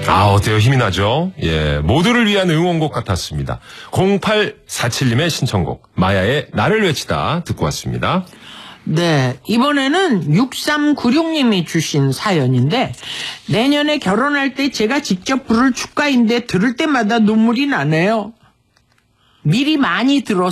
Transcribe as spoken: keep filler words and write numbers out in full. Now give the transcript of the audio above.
아, 어때요? 힘이 나죠? 예, 모두를 위한 응원곡 같았습니다. 공팔사칠님의 신청곡 마야의 나를 외치다 듣고 왔습니다. 네, 이번에는 육삼구육님이 주신 사연인데, 내년에 결혼할 때 제가 직접 부를 축가인데 들을 때마다 눈물이 나네요. 미리 많이 들어서